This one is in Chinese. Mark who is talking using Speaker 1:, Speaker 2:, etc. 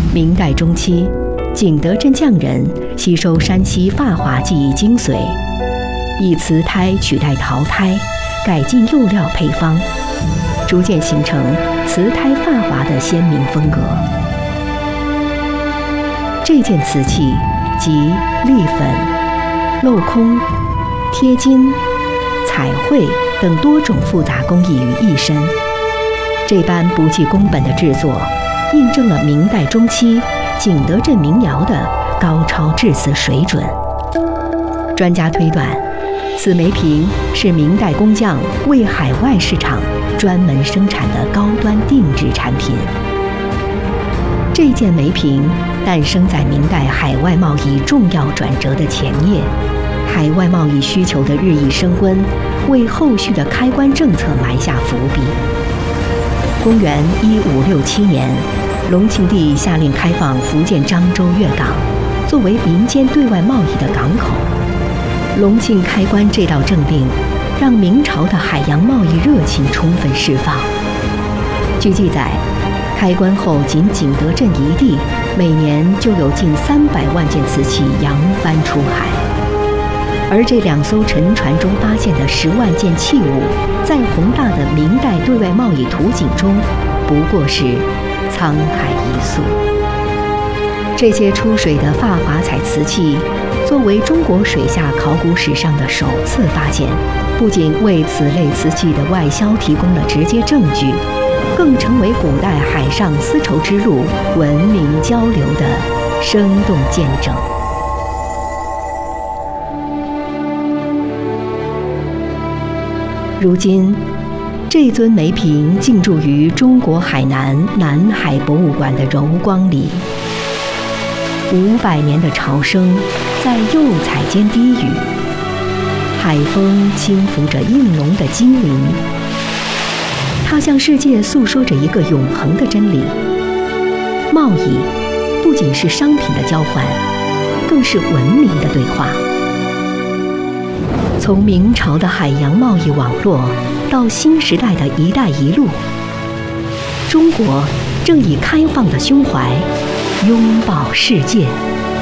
Speaker 1: 明代中期，景德镇匠人吸收山西发华技艺精髓，以瓷胎取代陶胎，改进釉料配方，逐渐形成瓷胎发华的鲜明风格。这件瓷器集立粉、镂空、贴金、彩绘等多种复杂工艺于一身。这般不计工本的制作，印证了明代中期景德镇民窑的高超制瓷水准。专家推断，此梅瓶是明代工匠为海外市场专门生产的高端定制产品。这件梅瓶诞生在明代海外贸易重要转折的前夜，海外贸易需求的日益升温，为后续的开关政策埋下伏笔。公元1567年，隆庆帝下令开放福建漳州粤港，作为民间对外贸易的港口。隆庆开关这道政令，让明朝的海洋贸易热情充分释放。据记载，开关后仅景德镇一地，每年就有近300万件瓷器扬帆出海。而这2艘沉船中发现的10万件器物，在宏大的明代对外贸易图景中，不过是沧海一粟。这些出水的发华彩瓷器，作为中国水下考古史上的首次发现，不仅为此类瓷器的外销提供了直接证据，更成为古代海上丝绸之路文明交流的生动见证。如今，这尊梅瓶静驻于中国海南南海博物馆的柔光里。500年的潮声在釉彩间低语，海风轻拂着映龙的金鳞。它向世界诉说着一个永恒的真理：贸易不仅是商品的交换，更是文明的对话。从明朝的海洋贸易网络到新时代的一带一路，中国正以开放的胸怀拥抱世界。